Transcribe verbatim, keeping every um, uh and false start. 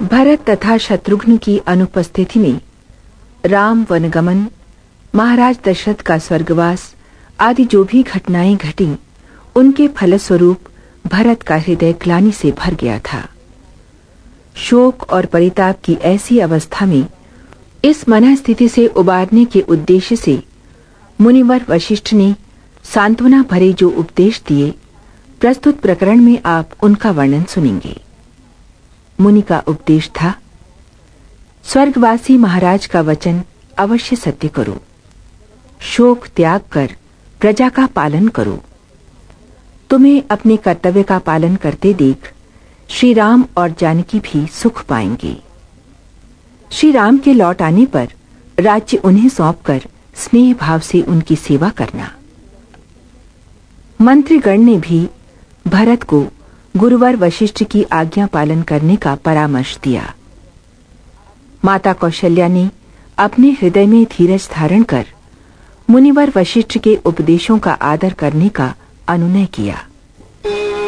भरत तथा शत्रुघ्न की अनुपस्थिति में राम वनगमन, महाराज दशरथ का स्वर्गवास आदि जो भी घटनाएं घटी, उनके फलस्वरूप भरत का हृदय ग्लानि से भर गया था। शोक और परिताप की ऐसी अवस्था में इस मनःस्थिति से उबारने के उद्देश्य से मुनिवर वशिष्ठ ने सांत्वना भरे जो उपदेश दिए, प्रस्तुत प्रकरण में आप उनका वर्णन सुनेंगे। मुनि का उपदेश था, स्वर्गवासी महाराज का वचन अवश्य सत्य करो, शोक त्याग कर प्रजा का पालन करो। तुम्हें अपने कर्तव्य का पालन करते देख श्री राम और जानकी भी सुख पाएंगे। श्री राम के लौट आने पर राज्य उन्हें सौंपकर स्नेह भाव से उनकी सेवा करना। मंत्रीगण ने भी भरत को गुरुवर वशिष्ठ की आज्ञा पालन करने का परामर्श दिया। माता कौशल्या ने अपने हृदय में धीरज धारण कर मुनिवर वशिष्ठ के उपदेशों का आदर करने का अनुनय किया।